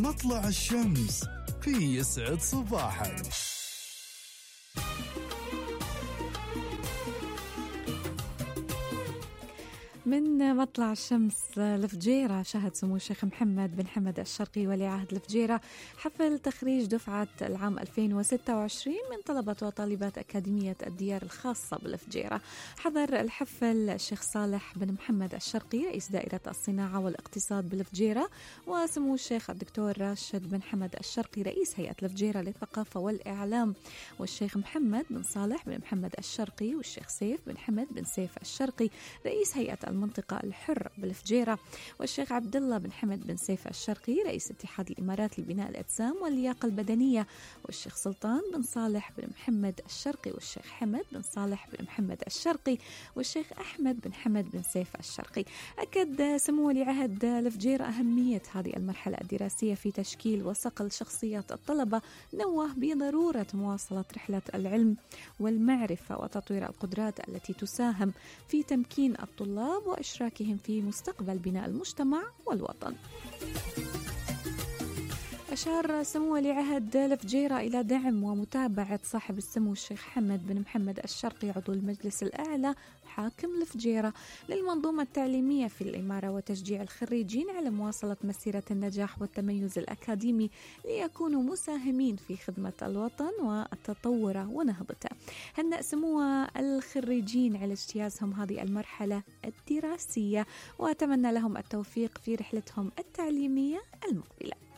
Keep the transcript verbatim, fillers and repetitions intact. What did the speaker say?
مطلع الشمس في يسعد صباحك. من مطلع الشمس لفجيرة شهد سمو الشيخ محمد بن حمد الشرقي ولي عهد لفجيرة حفل تخريج دفعة العام ألفين وستة وعشرين من طلبة وطالبات أكاديمية الديار الخاصة بلفجيرة. حضر الحفل الشيخ صالح بن محمد الشرقي رئيس دائرة الصناعة والاقتصاد بلفجيرة، وسمو الشيخ الدكتور راشد بن حمد الشرقي رئيس هيئة لفجيرة للثقافة والإعلام، والشيخ محمد بن صالح بن محمد الشرقي، والشيخ سيف بن حمد بن سيف الشرقي رئيس هيئة المنطقة الحرة بلفجيرة، والشيخ عبد الله بن حمد بن سيف الشرقي رئيس اتحاد الإمارات لبناء الأجسام واللياقة البدنية، والشيخ سلطان بن صالح بن محمد الشرقي، والشيخ حمد بن صالح بن محمد الشرقي، والشيخ أحمد بن حمد بن سيف الشرقي. أكد سمو ولي عهد لفجيرة أهمية هذه المرحلة الدراسية في تشكيل وصقل شخصيات الطلبة، نوه بضرورة مواصلة رحلة العلم والمعرفة وتطوير القدرات التي تساهم في تمكين الطلاب وإشراكهم في مستقبل بناء المجتمع والوطن. أشار سمو ولي عهد لفجيرة إلى دعم ومتابعة صاحب السمو الشيخ حمد بن محمد الشرقي عضو المجلس الأعلى حاكم لفجيرة للمنظومة التعليمية في الإمارة، وتشجيع الخريجين على مواصلة مسيرة النجاح والتميز الأكاديمي ليكونوا مساهمين في خدمة الوطن والتطور ونهضته. هنأ سمو الخريجين على اجتيازهم هذه المرحلة الدراسية، وأتمنى لهم التوفيق في رحلتهم التعليمية المقبلة.